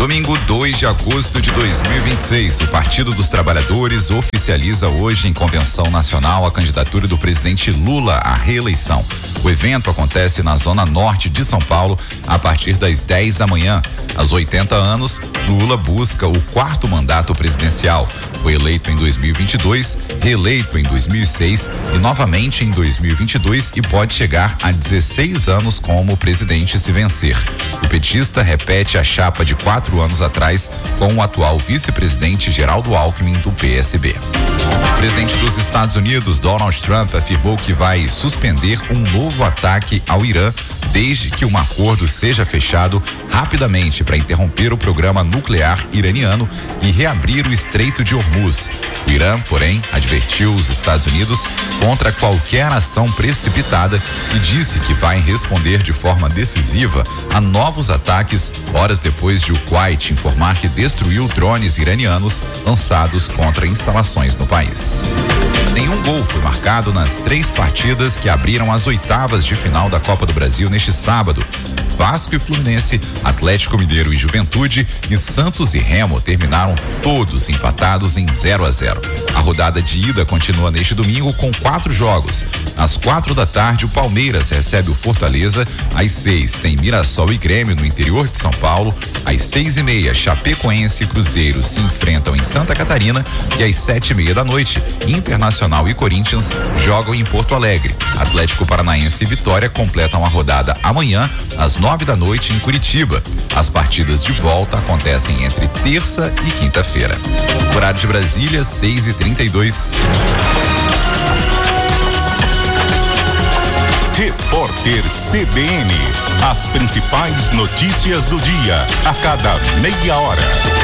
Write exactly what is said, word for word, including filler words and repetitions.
Domingo, dois de agosto de dois mil e vinte e seis, o Partido dos Trabalhadores oficializa hoje em convenção nacional a candidatura do presidente Lula à reeleição. O evento acontece na zona norte de São Paulo a partir das dez da manhã. Aos oitenta anos, Lula busca o quarto mandato presidencial. Foi eleito em dois mil e vinte e dois, reeleito em dois mil e seis e novamente em dois mil e vinte e dois e pode chegar a dezesseis anos como presidente se vencer. O petista repete a chapa de quatro anos atrás com o atual vice-presidente Geraldo Alckmin do P S B. O presidente dos Estados Unidos, Donald Trump, afirmou que vai suspender um novo ataque ao Irã desde que um acordo seja fechado rapidamente para interromper o programa nuclear iraniano e reabrir o Estreito de Hormuz. O Irã, porém, advertiu os Estados Unidos contra qualquer ação precipitada e disse que vai responder de forma decisiva a novos ataques horas depois de o Kuwait informar que destruiu drones iranianos lançados contra instalações no país. Nenhum gol foi marcado nas três partidas que abriram as oitavas de final da Copa do Brasil neste sábado. Vasco e Fluminense, Atlético Mineiro e Juventude e Santos e Remo terminaram todos empatados em zero a zero. A rodada de ida continua neste domingo com quatro jogos. Às quatro da tarde, o Palmeiras recebe o Fortaleza. Às seis, tem Mirassol e Grêmio no interior de São Paulo. Às seis e meia, Chapecoense e Cruzeiro se enfrentam em Santa Catarina. E às sete e meia da noite, Internacional e Corinthians jogam em Porto Alegre. Atlético Paranaense e Vitória completam a rodada amanhã, às nove da noite, em Curitiba. As partidas de volta acontecem entre terça e quinta-feira. Horário de Brasília, seis e trinta e dois. Repórter C B N. As principais notícias do dia, a cada meia hora.